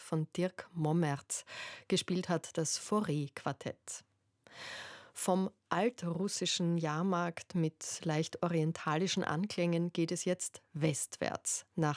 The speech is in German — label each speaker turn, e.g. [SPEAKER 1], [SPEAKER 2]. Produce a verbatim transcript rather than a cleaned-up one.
[SPEAKER 1] von Dirk Mommerz. Gespielt hat das Fauré-Quartett. Vom altrussischen Jahrmarkt mit leicht orientalischen Anklängen geht es jetzt westwärts nach